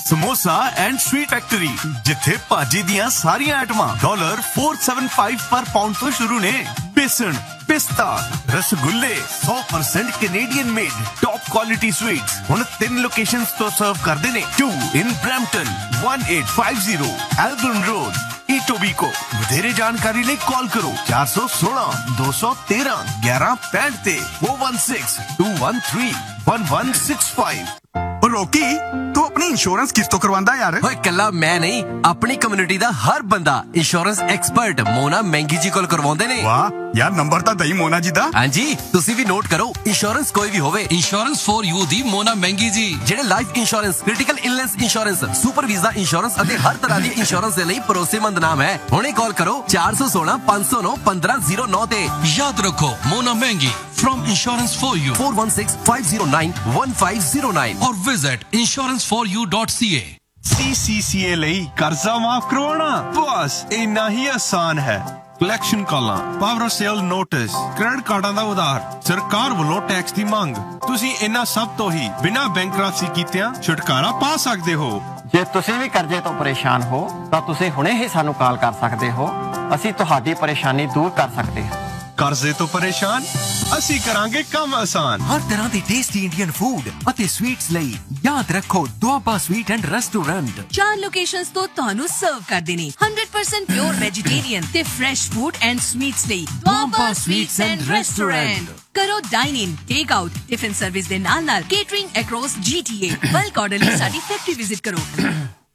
Samosa and sweet factory जिथे भाजी दियां सारियां आइटमां $475 पर पाउंड तो शुरू ने। बेसन, पिस्ता, रसगुल्ले 100% Canadian made top quality sweets हुण 3 लोकेशंस तो सर्व करदे ने। 2 इन ब्रैम्पटन, 1850 एल्बर्न रोड, इटोबिको। ਵਧੇਰੇ ਜਾਣਕਾਰੀ ਲਈ ਕਾਲ ਕਰੋ 416 213 1165 ਤੇ 416 213 1165। ਰੋਕੀ ਤੂੰ ਆਪਣੀ ਇੰਸ਼ੋਰੈਂਸ ਕਿਸ ਤੋਂ ਕਰਵਾਉਂਦਾ ਯਾਰ? ਓਏ ਕੱਲਾ ਮੈਂ ਨਹੀਂ, ਆਪਣੀ ਕਮਿਊਨਿਟੀ ਦਾ ਹਰ ਬੰਦਾ ਇੰਸ਼ੋਰੈਂਸ ਐਕਸਪਰਟ ਮੋਨਾ ਮਹਿੰਗੀ ਜੀ ਕੋਲ ਕਰਵਾਉਂਦੇ ਨੇ। ਵਾਹ ਯਾਰ, ਨੰਬਰ ਤਾਂ ਦਈ ਮੋਨਾ ਜੀ ਦਾ। ਹਾਂਜੀ, ਤੁਸੀਂ ਵੀ ਨੋਟ ਕਰੋ। ਇੰਸ਼ੋਰੈਂਸ ਕੋਈ ਵੀ ਹੋਵੇ, ਇੰਸ਼ੋਰੈਂਸ ਫॉर ਯੂ ਦੀ ਮੋਨਾ ਮਹਿੰਗੀ ਜੀ, ਜਿਹੜੇ life insurance, critical illness insurance, super visa insurance ਅਤੇ ਹਰ ਤਰ੍ਹਾਂ ਦੀ ਇੰਸ਼ੋਰੈਂਸ ਦੇ ਲਈ ਭਰੋਸੇਮੰਦ ਨਾਮ ਹੈ। ਹੁਣੇ ਕਾਲ ਕਰੋ 416 509 1509 ਤੇ। ਯਾਦ ਰੱਖੋ ਮੋਨਾ ਮਹਿੰਗੀ from Insurance for You 416 509 1509 or visit insuranceforyou.ca। CCCA ਲਈ ਕਰਜ਼ਾ ਮਾਫ ਕਰਵਾਉਣਾ ਬਸ ਇੰਨਾ ਹੀ ਆਸਾਨ ਹੈ। ਕਲੈਕਸ਼ਨ ਕਾਲਾਂ, ਪਾਵਰ ਸੇਲ ਨੋਟਿਸ, ਕ੍ਰੈਡਿਟ ਕਾਰਡਾਂ ਦਾ ਉਧਾਰ, ਸਰਕਾਰ ਵੱਲੋਂ ਟੈਕਸ ਦੀ ਮੰਗ, ਤੁਸੀਂ ਇਹਨਾਂ ਸਭ ਤੋਂ ਹੀ ਬਿਨਾਂ ਬੈਂਕਰਪਸੀ ਕੀਤਿਆਂ ਛੁਟਕਾਰਾ ਪਾ ਸਕਦੇ ਹੋ। ਜੇ ਤੁਸੀਂ ਵੀ ਕਰਜ਼ੇ ਤੋਂ ਪਰੇਸ਼ਾਨ ਹੋ ਤਾਂ ਤੁਸੀਂ ਹੁਣੇ ਹੀ ਸਾਨੂੰ ਕਾਲ ਕਰ ਸਕਦੇ ਹੋ। ਅਸੀਂ ਤੁਹਾਡੀ ਪਰੇਸ਼ਾਨੀ ਦੂਰ ਕਰ ਸਕਦੇ ਹਾਂ। ਕਰਜ਼ੇ ਤੋਂ ਪਰੇਸ਼ਾਨ, ਅਸੀਂ ਕਰਾਂਗੇ ਕੰਮ ਆਸਾਨ। ਹਰ ਤਰ੍ਹਾਂ ਦੀ ਟੇਸਟੀ ਇੰਡੀਅਨ ਫੂਡ ਅਤੇ ਸਵੀਟਸ ਲਈ ਯਾਦ ਰੱਖੋ Doaba sweet and restaurant. 4 locations ਤੋਂ ਤੁਹਾਨੂੰ ਸਰਵ ਕਰਦੇ ਨੇ 100% ਪਿਓਰ ਵੈਜੀਟੇਰੀਅਨ ਤੇ ਫਰੈਸ਼ ਫੂਡ ਐਂਡ ਸਵੀਟਸ ਲਈ ਦੁਆਬਾ ਸਵੀਟਸ ਐਂਡ ਰੈਸਟੋਰੈਂਟ। ਕਰੋ ਡਾਈਨ ਇਨ, ਟੇਕ ਆਊਟ, ਟਿਫਿਨ ਸਰਵਿਸ ਦੇ ਨਾਲ ਕੇਟਰਿੰਗ ਅਕ੍ਰੋਸ GTA। ਬਲਕ ਆਰਡਰ ਲਈ ਸਾਡੀ ਫੈਕਟਰੀ ਵਿਜ਼ਿਟ ਕਰੋ।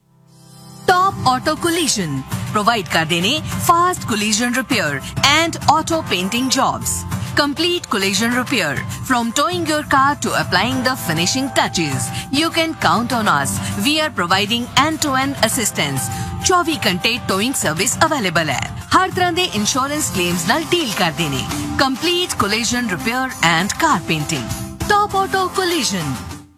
टॉप ऑटो कोलिजन प्रोवाइड करते ने fast collision repair and auto painting jobs. Complete collision repair from towing your car to applying the finishing touches. You can count on us. We are providing end-to-end assistance. 24 घंटे towing service available है। हर तरह दे insurance claims नाल deal करते ने। Complete collision repair and car painting. Top Auto Collision।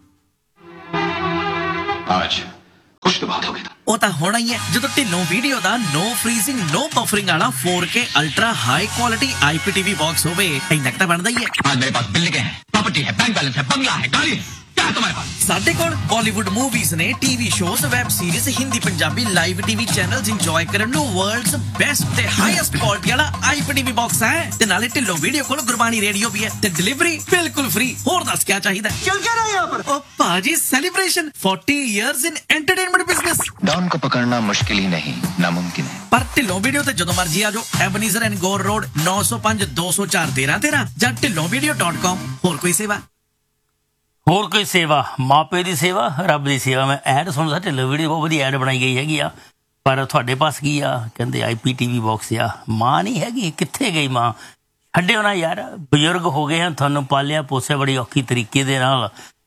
आज कुछ तो बात हो गई। ਉਹ ਤਾਂ ਹੋਣਾ ਹੀ ਹੈ ਜਦੋਂ ਢਿੱਲੋਂ ਵੀਡੀਓ ਦਾ ਨੋ ਫਰੀਜ਼ਿੰਗ ਨੋ ਬਫਰਿੰਗ ਵਾਲਾ 4K ultra high quality IPTV box ਹੋਵੇ। ਇੰਨਾ ਤਾਂ ਬਣਦਾ ਹੀ ਹੈ। आज मेरे पास बिल्डिंग है, प्रॉपर्टी है, बैंक बैलेंस है, बंगला है, गाड़ी है, क्या है तुम्हारे पास? ਸਾਡੇ ਕੋਲ ਬਾਲੀਵੁੱਡ ਮੂਵੀਜ਼ ਨੇ, TV shows, web series, Hindi Punjabi live TV channels enjoy ਕਰਨ ਨੂੰ ਵਰਲਡਸ ਬੈਸਟ ਤੇ ਹਾਈਐਸਟ ਕੁਆਲਿਟੀ ਵਾਲਾ IPTV ਬਾਕਸ ਹੈ। ਤੇ ਨਾਲੇ ਢਿੱਲੋਂ ਵੀਡੀਓ ਕੋਲ ਗੁਰਬਾਣੀ ਰੇਡੀਓ ਵੀ ਹੈ ਤੇ ਡਿਲੀਵਰੀ ਬਿਲਕੁਲ ਫ੍ਰੀ। ਹੋਰ ਦੱਸ ਕੀ ਚਾਹੀਦਾ? चल क्या रहा है यहाँ पर? ਉਹ ਭਾਜੀ ਸੈਲੀਬ੍ਰੇਸ਼ਨ 40 ਇਅਰਸ ਇਨ ਐਂਟਰਟੇਨਮੈਂਟ ਬਿਜ਼ਨਸ। डॉन को पकड़ना मुश्किल ही नहीं, नामुमकिन है। ਪਰ ਢਿੱਲੋਂ ਵੀਡੀਓ ਤੇ ਜਦੋਂ ਮਰਜ਼ੀ ਆ ਜਾਓ। ਐਬਨੀਜ਼ਰ ਐਂਡ ਗੌਰ ਰੋਡ 905 204 1313 ਜਾਂ ਢਿੱਲੋਂਵੀਡੀਓ.com। ਹੋਰ ਕੋਈ ਸੇਵਾ? ਹੋਰ ਕੋਈ ਸੇਵਾ? ਮਾਪੇ ਦੀ ਸੇਵਾ, ਰੱਬ ਦੀ ਸੇਵਾ। ਮੈਂ ਐਡ ਸੁਣਦਾ ਢਿੱਲੋਂ ਵੀਡੀਓ ਬਹੁਤ ਵਧੀਆ ਐਡ ਬਣਾਈ ਗਈ ਹੈਗੀ ਆ, ਪਰ ਤੁਹਾਡੇ ਪਾਸ ਕੀ ਆ? ਕਹਿੰਦੇ IPTV ਬਾਕਸ ਆ। ਮਾਂ ਨਹੀਂ ਹੈਗੀ, ਕਿੱਥੇ ਗਈ ਮਾਂ? ਛੱਡਿਓ ਨਾ ਯਾਰ, ਬਜ਼ੁਰਗ ਹੋ ਗਏ ਹਨ, ਤੁਹਾਨੂੰ ਪਾਲਿਆ ਪੋਸਿਆ ਬੜੀ ਔਖੀ ਤਰੀਕੇ ਦੇ ਨਾਲ।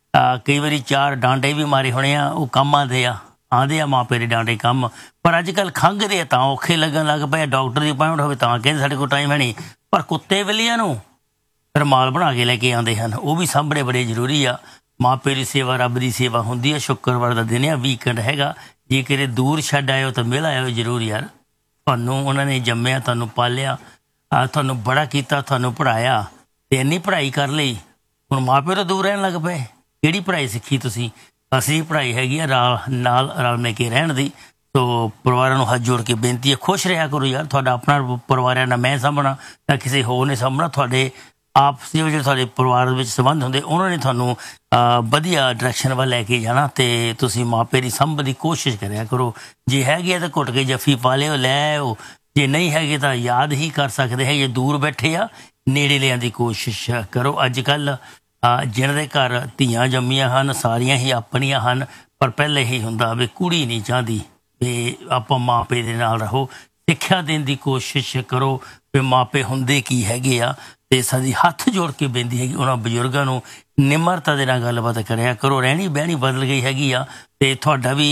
ਕਈ ਵਾਰੀ 4 ਡਾਂਡੇ ਵੀ ਮਾਰੇ ਹੋਣੇ ਆ, ਉਹ ਕੰਮ ਆਉਂਦੇ ਆ ਮਾਪੇ ਦੇ ਡਾਂਡੇ ਕੰਮ। ਪਰ ਅੱਜ ਕੱਲ੍ਹ ਖੰਘਦੇ ਆ ਤਾਂ ਔਖੇ ਲੱਗਣ ਲੱਗ ਪਏ। ਡਾਕਟਰ ਦੀ ਅਪਾਇੰਟਮੈਂਟ ਹੋਵੇ ਤਾਂ ਕਹਿੰਦੇ ਸਾਡੇ ਕੋਲ ਟਾਈਮ ਹੈ ਨਹੀਂ। ਪਰ ਕੁੱਤੇ ਬਿੱਲੀਆਂ ਨੂੰ ਰੁਮਾਲ ਬਣਾ ਕੇ ਲੈ ਕੇ ਆਉਂਦੇ ਹਨ, ਉਹ ਵੀ ਸਾਂਭਣੇ ਬੜੇ ਜ਼ਰੂਰੀ ਆ। ਮਾਪੇ ਦੀ ਸੇਵਾ ਰੱਬ ਦੀ ਸੇਵਾ ਹੁੰਦੀ ਆ। ਸ਼ੁੱਕਰਵਾਰ ਦਾ ਦਿਨ ਆ, ਵੀਕਐਂਡ ਹੈਗਾ। ਜੇ ਕਿਤੇ ਦੂਰ ਛੱਡ ਆਇਓ ਤਾਂ ਮਿਲ ਆਇਓ ਜ਼ਰੂਰ ਯਾਰ। ਤੁਹਾਨੂੰ ਉਹਨਾਂ ਨੇ ਜੰਮਿਆ, ਤੁਹਾਨੂੰ ਪਾਲਿਆ, ਤੁਹਾਨੂੰ ਬੜਾ ਕੀਤਾ, ਤੁਹਾਨੂੰ ਪੜ੍ਹਾਇਆ ਤੇ ਇੰਨੀ ਪੜ੍ਹਾਈ ਕਰ ਲਈ। ਹੁਣ ਮਾਪੇ ਤੋਂ ਦੂਰ ਰਹਿਣ ਲੱਗ ਪਏ। ਕਿਹੜੀ ਪੜ੍ਹਾਈ ਸਿੱਖੀ ਤੁਸੀਂ? ਅਸੀਂ ਪੜ੍ਹਾਈ ਹੈਗੀ ਆ ਨਾਲ ਰਲ ਮਿਲ ਕੇ ਰਹਿਣ ਦੀ। ਸੋ ਪਰਿਵਾਰਾਂ ਨੂੰ ਹੱਥ ਜੋੜ ਕੇ ਬੇਨਤੀ ਹੈ, ਖੁਸ਼ ਰਿਹਾ ਕਰੋ ਯਾਰ। ਤੁਹਾਡਾ ਆਪਣਾ ਪਰਿਵਾਰ ਹੈ, ਨਾ ਮੈਂ ਸਾਂਭਣਾ ਨਾ ਕਿਸੇ ਹੋਰ ਨੇ ਸਾਂਭਣਾ। ਤੁਹਾਡੇ ਆਪਸੀ ਜਿਹੜੇ ਤੁਹਾਡੇ ਪਰਿਵਾਰ ਵਿੱਚ ਸੰਬੰਧ ਹੁੰਦੇ, ਉਹਨਾਂ ਨੇ ਤੁਹਾਨੂੰ ਵਧੀਆ ਡਾਇਰੈਕਸ਼ਨ ਵੱਲ ਲੈ ਕੇ ਜਾਣਾ। ਤੇ ਤੁਸੀਂ ਮਾਪੇ ਦੀ ਸੰਭ ਦੀ ਕੋਸ਼ਿਸ਼ ਕਰਿਆ ਕਰੋ। ਜੇ ਹੈਗੇ ਤਾਂ ਘੁੱਟ ਕੇ ਜੱਫੀ ਪਾ ਲਿਓ, ਲੈ ਆਓ। ਜੇ ਨਹੀਂ ਹੈਗੇ ਤਾਂ ਯਾਦ ਹੀ ਕਰ ਸਕਦੇ ਹੈ। ਜੇ ਦੂਰ ਬੈਠੇ ਆ, ਨੇੜੇ ਲਿਆਉਣ ਦੀ ਕੋਸ਼ਿਸ਼ ਕਰੋ। ਅੱਜ ਕੱਲ੍ਹ ਜਿਹਨਾਂ ਦੇ ਘਰ ਧੀਆਂ ਜੰਮੀਆਂ ਹਨ, ਸਾਰੀਆਂ ਹੀ ਆਪਣੀਆਂ ਹਨ, ਪਰ ਪਹਿਲੇ ਹੀ ਹੁੰਦਾ ਵੀ ਕੁੜੀ ਨਹੀਂ ਚਾਹੁੰਦੀ ਵੀ ਆਪਾਂ ਮਾਪੇ ਦੇ ਨਾਲ ਰਹੋ। ਸਿੱਖਿਆ ਦੇਣ ਦੀ ਕੋਸ਼ਿਸ਼ ਕਰੋ ਵੀ ਮਾਪੇ ਹੁੰਦੇ ਕੀ ਹੈਗੇ ਆ। ਤੇ ਸਾਡੀ ਹੱਥ ਜੋੜ ਕੇ ਬੇਨਤੀ ਹੈਗੀ, ਉਹਨਾਂ ਬਜ਼ੁਰਗਾਂ ਨੂੰ ਨਿਮਰਤਾ ਦੇ ਨਾਲ ਗੱਲਬਾਤ ਕਰਿਆ ਕਰੋ। ਰਹਿਣੀ ਬਹਿਣੀ ਬਦਲ ਗਈ ਹੈਗੀ ਆ ਤੇ ਤੁਹਾਡਾ ਵੀ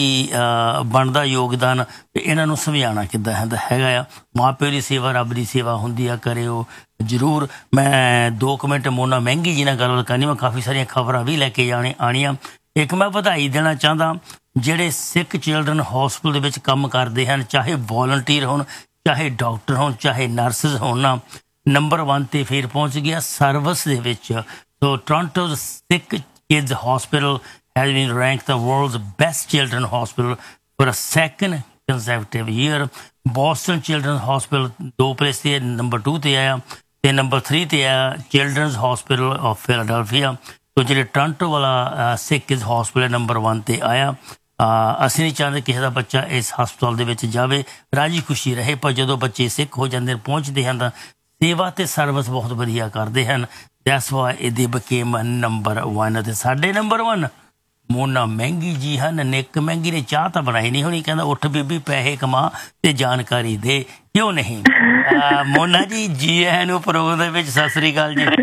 ਬਣਦਾ ਯੋਗਦਾਨ ਇਹਨਾਂ ਨੂੰ ਸਮਝਾਉਣਾ ਕਿੱਦਾਂ ਹੈਗਾ ਆ। ਮਾਪੇ ਦੀ ਸੇਵਾ ਰੱਬ ਦੀ ਸੇਵਾ ਹੁੰਦੀ ਆ, ਕਰਿਓ ਜ਼ਰੂਰ। ਮੈਂ 2 ਮਿੰਟ ਮੋਨਾ ਮਹਿੰਗੀ ਜੀ ਨਾਲ ਗੱਲਬਾਤ ਕਰਨੀ। ਮੈਂ ਕਾਫੀ ਸਾਰੀਆਂ ਖਬਰਾਂ ਵੀ ਲੈ ਕੇ ਆਉਣੀਆਂ। ਇੱਕ ਮੈਂ ਵਧਾਈ ਦੇਣਾ ਚਾਹੁੰਦਾ ਜਿਹੜੇ ਸਿੱਖ ਚਿਲਡਰਨ ਹੌਸਪੀਟਲ ਦੇ ਵਿੱਚ ਕੰਮ ਕਰਦੇ ਹਨ, ਚਾਹੇ ਵੋਲੰਟੀਅਰ ਹੋਣ, ਚਾਹੇ ਡਾਕਟਰ ਹੋਣ, ਚਾਹੇ ਨਰਸਿਸ ਹੋਣ ਨਾ, ਨੰਬਰ 1 ਤੇ ਫਿਰ ਪਹੁੰਚ ਗਿਆ ਸਰਵਿਸ ਦੇ ਵਿੱਚ। ਸੋ Toronto Sikh kids hospital has been ranked the world's best children's hospital for a second consecutive year. Boston Children's Hospital 2 place ਤੇ ਨੰਬਰ 2 ਤੇ ਆਇਆ ਤੇ ਨੰਬਰ 3 ਤੇ ਆਇਆ ਚਿਲਡਰਨਸ ਹਸਪੀਟਲ ਆਫ ਫਿਲਾਡੈਲਫੀਆ। ਤੇ ਜਿਹੜੇ ਟੋਰਾਂਟੋ ਵਾਲਾ ਸਿੱਖ ਕਿਡਸ ਹਸਪੀਟਲ ਨੰਬਰ 1 ਤੇ ਆਇਆ। ਅਸੀਂ ਨਹੀਂ ਚਾਹੁੰਦੇ ਕਿਸੇ ਦਾ ਬੱਚਾ ਇਸ ਹਸਪਤਾਲ ਦੇ ਵਿੱਚ ਜਾਵੇ, ਰਾਜੀ ਖੁਸ਼ੀ ਰਹੇ, ਪਰ ਜਦੋਂ ਬੱਚੇ ਸਿੱਖ ਹੋ ਜਾਂਦੇ ਪਹੁੰਚਦੇ ਹਨ ਤਾਂ ਸੇਵਾ ਤੇ ਸਰਵਿਸ ਬਹੁਤ ਵਧੀਆ ਕਰਦੇ ਹਨ। ਦੈਟਸ ਵਾਈ ਦੇ ਬਿਕੇਮ ਨੰਬਰ 1। ਅਤੇ ਸਾਡੇ ਨੰਬਰ 1 ਮੋਨਾ ਮਹਿੰਗੀ ਜੀ ਹਨ। ਨਿੱਕ ਮਹਿੰਗੀ ਨੇ ਚਾਹ ਤਾਂ ਬਣਾਈ ਨਹੀਂ ਹੋਣੀ, ਕਹਿੰਦਾ ਉੱਠ ਬੀਬੀ ਪੈਸੇ ਕਮਾ ਤੇ ਜਾਣਕਾਰੀ ਦੇ, ਕਿਉਂ ਨਹੀਂ? ਮੋਨਾ ਜੀ ਆਇਆਂ ਨੂੰ ਪ੍ਰੋਗਰਾਮ ਦੇ ਵਿੱਚ। ਸਤਿ ਸ੍ਰੀ ਅਕਾਲ ਜੀ।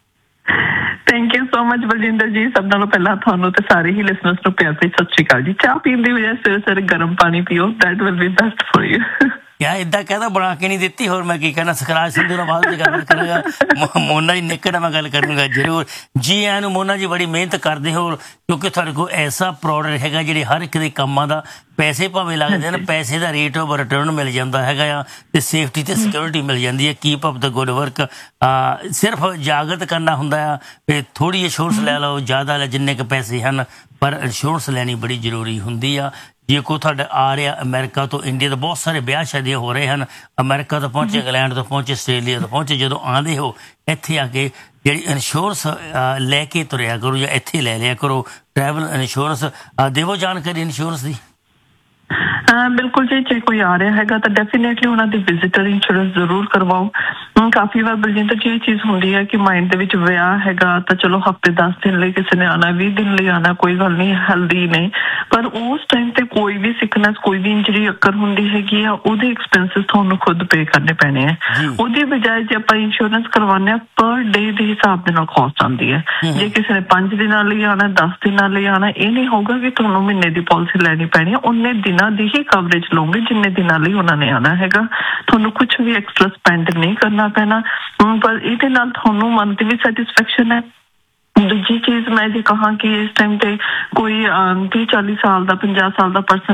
Thank you so much Baljinder ਜੀ। ਸਭ ਨਾਲੋਂ ਪਹਿਲਾਂ ਤੁਹਾਨੂੰ ਤੇ ਸਾਰੇ ਹੀ ਲਿਸਨਰਸ ਨੂੰ ਪਿਆਰ ਭਰੀ ਸਤਿ ਸ਼੍ਰੀ ਅਕਾਲ ਜੀ। ਚਾਹ ਪੀਣ ਦੀ ਵਜ੍ਹਾ ਸਵੇਰੇ ਗਰਮ ਪਾਣੀ ਪੀਓ, that will be best for you. ਯਾ ਏਦਾਂ ਕਹਿੰਦਾ ਬਣਾ ਕੇ ਨਹੀਂ ਦਿੱਤੀ, ਹੋਰ ਮੈਂ ਕੀ ਕਹਿਣਾ। ਸਕਰਾਜ ਸਿੰਧੂ ਨਾਲ ਬਾਅਦ ਵਿੱਚ ਗੱਲ ਕਰਾਂਗਾ। ਮੋਨਾ ਜੀ ਨਿੱਕ ਨਾਲ ਮੈਂ ਗੱਲ ਕਰੂੰਗਾ ਜ਼ਰੂਰ। ਜੀ ਆਇਆਂ ਨੂੰ। ਮੋਨਾ ਜੀ ਬੜੀ ਮਿਹਨਤ ਕਰਦੇ ਹੋ, ਕਿਉਂਕਿ ਤੁਹਾਡੇ ਕੋਲ ਐਸਾ ਪ੍ਰੋਡਕਟ ਹੈਗਾ ਜਿਹੜੇ ਹਰ ਇੱਕ ਦੇ ਕੰਮਾਂ ਦਾ ਪੈਸੇ ਭਾਵੇਂ ਲੱਗਦੇ ਨੇ, ਪੈਸੇ ਦਾ ਰੇਟ ਆਫ ਰਿਟਰਨ ਮਿਲ ਜਾਂਦਾ ਹੈਗਾ ਆ ਤੇ ਸੇਫਟੀ ਤੇ ਸਿਕਿਉਰਿਟੀ ਮਿਲ ਜਾਂਦੀ ਹੈ। ਕੀਪ ਅਪ ਦਾ ਗੁੱਡ ਵਰਕ। ਸਿਰਫ ਜਾਗਰਤ ਕਰਨਾ ਹੁੰਦਾ ਆ ਵੀ ਥੋੜ੍ਹੀ ਇੰਸ਼ੋਰੈਂਸ ਲੈ ਲਓ, ਜ਼ਿਆਦਾ ਲੈ ਜਿੰਨੇ ਕੁ ਪੈਸੇ ਹਨ, ਪਰ ਇੰਸ਼ੋਰੈਂਸ ਲੈਣੀ ਬੜੀ ਜ਼ਰੂਰੀ ਹੁੰਦੀ ਆ। ਜੇ ਕੋਈ ਤੁਹਾਡਾ ਆ ਰਿਹਾ ਅਮਰੀਕਾ ਤੋਂ, ਇੰਡੀਆ ਤੋਂ, ਬਹੁਤ ਸਾਰੇ ਵਿਆਹ ਸ਼ਾਦੀਆਂ ਹੋ ਰਹੇ ਹਨ, ਅਮਰੀਕਾ ਤੋਂ ਪਹੁੰਚੇ, ਇੰਗਲੈਂਡ ਤੋਂ ਪਹੁੰਚੇ, ਆਸਟ੍ਰੇਲੀਆ ਤੋਂ ਪਹੁੰਚੇ, ਜਦੋਂ ਆਉਂਦੇ ਹੋ ਇੱਥੇ ਆ ਕੇ ਜਿਹੜੀ ਇੰਸ਼ੋਰੈਂਸ ਲੈ ਕੇ ਤੁਰਿਆ ਕਰੋ ਜਾਂ ਇੱਥੇ ਲੈ ਲਿਆ ਕਰੋ ਟਰੈਵਲ ਇੰਸ਼ੋਰੈਂਸ। ਦੇਵੋ ਜਾਣਕਾਰੀ ਇੰਸ਼ੋਰੈਂਸ ਦੀ। ਬਿਲਕੁਲ ਜੀ, ਜੇ ਕੋਈ ਆ ਰਿਹਾ ਹੈਗਾ ਤਾਂ ਡੈਫੀਨੇਟਲੀ ਉਹਨਾਂ ਦੀ ਵਿਜ਼ਿਟਰ ਇੰਸ਼ੋਰੈਂਸ ਜ਼ਰੂਰ ਕਰਵਾਓ। ਕਾਫੀ ਵਾਰ ਬਲਜਿੰਦਰ ਜੀ ਇਹ ਚੀਜ਼ ਹੁੰਦੀ ਹੈ ਕਿ ਮਾਈਂਡ ਦੇ ਵਿੱਚ ਵਿਆਹ ਹੈਗਾ ਤਾਂ ਚਲੋ ਹਫ਼ਤੇ 10 ਦਿਨ ਲਈ ਕਿਸੇ ਨੇ ਆਉਣਾ, 20 ਦਿਨ ਲਈ ਆਉਣਾ, ਕੋਈ ਗੱਲ ਨਹੀਂ, ਹੈਲਦੀ ਨਹੀਂ, ਪਰ ਉਸ ਟਾਈਮ ਤੇ ਕੋਈ ਵੀ ਸਿਕਨੈਸ, ਕੋਈ ਵੀ ਇੰਜਰੀ ਅਕਰ ਹੁੰਦੀ ਹੈਗੀ ਆ, ਉਹਦੇ ਐਕਸਪੈਂਸਿਸ ਤੁਹਾਨੂੰ ਖੁਦ ਪੇ ਕਰਨੇ ਪੈਣੇ ਆ। ਉਹਦੀ ਬਜਾਏ ਜੇ ਆਪਾਂ ਇੰਸ਼ੋਰੈਂਸ ਕਰਵਾਉਂਦੇ ਹਾਂ ਪਰ ਡੇ ਦੇ ਹਿਸਾਬ ਦੇ ਨਾਲ ਕਾਸਟ ਆਉਂਦੀ ਹੈ। ਜੇ ਕਿਸੇ ਨੇ 5 ਦਿਨਾਂ ਲਈ ਆਉਣਾ, 10 ਦਿਨਾਂ ਲਈ ਆਉਣਾ, ਇਹ ਨਹੀਂ ਹੋਊਗਾ ਕਿ ਤੁਹਾਨੂੰ ਮਹੀਨੇ ਦੀ ਪਾਲਿਸੀ ਲੈਣੀ ਪੈਣੀ ਹੈ। ਉਹਨੇ ਦਿਨਾਂ ਦੀ ਹੀ ਕਵਰੇਜ ਲਓਗੇ ਜਿੰਨੇ ਦਿਨਾਂ ਲਈ ਉਹਨਾਂ ਨੇ ਆਉਣਾ ਹੈਗਾ। ਤੁਹਾਨੂੰ ਕੁਝ ਵੀ ਐਕਸਟਰਾ ਸਪੈਂਡ ਨਹੀਂ ਕਰਨਾ ਪੈਣਾ, ਪਰ ਇਹਦੇ ਨਾਲ ਤੁਹਾਨੂੰ ਮਨ ਦੀ ਵੀ ਸੈਟਿਸਫੈਕਸ਼ਨ ਹੈ। ਦੂਜੀ ਚੀਜ਼ ਮੈਂ ਜੇ ਕਹਾਂ ਕਿ ਇਸ ਟਾਈਮ ਤੇ ਕੋਈ 30-40 ਸਾਲ ਦਾ, 50 ਸਾਲ ਦਾ ਪਰਸਨ